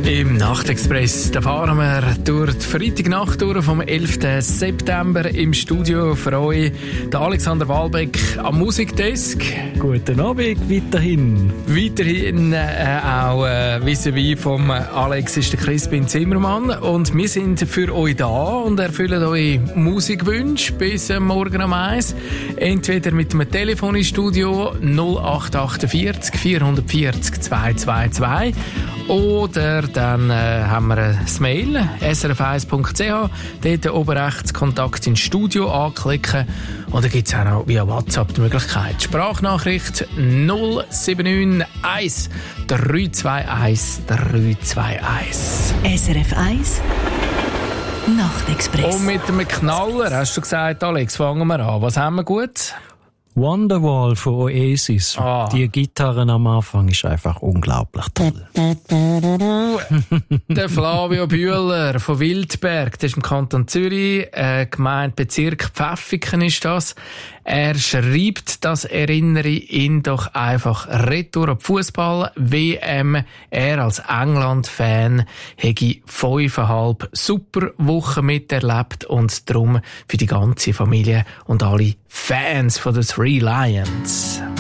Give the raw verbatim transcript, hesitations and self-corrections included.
Im Nachtexpress, da fahren wir durch die Freitagnacht durch vom elften September im Studio für euch. Der Alexander Wahlbeck am Musikdesk. Guten Abend, weiterhin. Weiterhin äh, auch äh, vis-à-vis vom Alex ist der Crispin Zimmermann. Und wir sind für euch da und erfüllen eure Musikwünsche bis äh, morgen um eins. Entweder mit einem Telefon im Studio null acht achtundvierzig vierhundertvierzig zweihundertzweiundzwanzig oder dann äh, haben wir ein Mail s r f eins punkt c h, dort oben rechts Kontakt ins Studio anklicken und dann gibt es auch noch via WhatsApp die Möglichkeit. Sprachnachricht null sieben neun eins drei zwei eins drei zwei eins. S R F eins Nachtexpress. Und mit einem Knaller, hast du gesagt, Alex, fangen wir an. Was haben wir gut? Wonderwall von Oasis. Ah. Die Gitarren am Anfang ist einfach unglaublich toll. Der Flavio Bühler von Wildberg, das ist im Kanton Zürich, äh, Gemeinde Bezirk Pfäffiken ist das. Er schreibt, das erinnere ihn doch einfach retour an die Fußball-W M. Er als England-Fan hätte fünfeinhalb super Wochen miterlebt und darum für die ganze Familie und alle Fans von den Three Lions.